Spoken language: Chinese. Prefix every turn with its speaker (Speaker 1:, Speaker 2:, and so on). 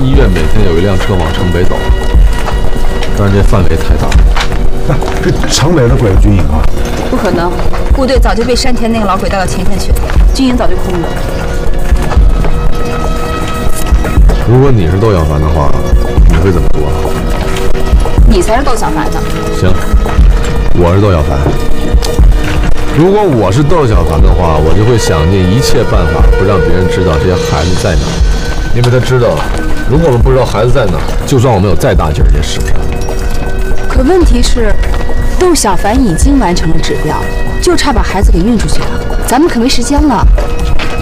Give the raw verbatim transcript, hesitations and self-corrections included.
Speaker 1: 医院每天有一辆车往城北走，但是这范围太大。
Speaker 2: 这城北的鬼子军营啊？
Speaker 3: 不可能，部队早就被山田那个老鬼带到前线去了，军营早就空了。
Speaker 1: 如果你是窦小凡的话，你会怎么做？
Speaker 3: 你才是窦小凡呢。
Speaker 1: 行，我是窦小凡。如果我是窦小凡的话，我就会想尽一切办法，不让别人知道这些孩子在哪儿，因为他知道，如果我们不知道孩子在哪儿，就算我们有再大劲儿也使不上。
Speaker 3: 可问题是，窦小凡已经完成了指标，就差把孩子给运出去了，咱们可没时间了。